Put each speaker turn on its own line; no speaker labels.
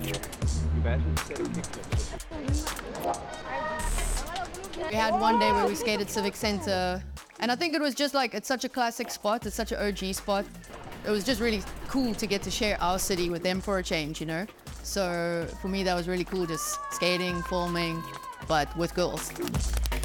We had one day where we skated Civic Center, and I think it was just like, it's such a classic spot, it's such an OG spot. It was just really cool to get to share our city with them for a change, you know? So for me, that was really cool, just skating, filming, but with girls.